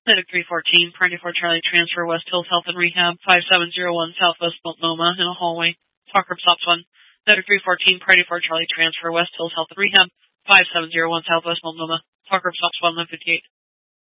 Medic 314, Priority 4 Charlie, transfer West Hills Health and Rehab, 5701 Southwest Multnomah, in a hallway. Talk group stops 1. Medic 314, Priority 4 Charlie, transfer West Hills Health and Rehab, 5701 Southwest Multnomah. Talk group stops 1, 158.